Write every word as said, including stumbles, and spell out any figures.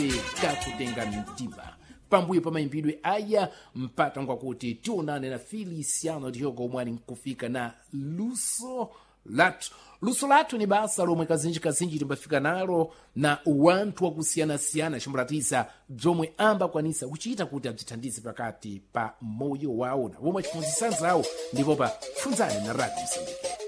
kakutenga mtima pambuyo pa mayimbidwe aya mpata ngwakuti tionane na Feliciano Diogo omwe ali nkufika na luso lathu. Luso lathu ni basa lomwe kazinji-kazinji timbafika nalo na wanthu wakusiyana-siyana chimulatiza bzomwe ambakwanisa kuchita kuti abzithandize pakati pa moyo wawo na womwe achifunzitsanzawo ndipo pa Pfunzani na Radio Msambiki.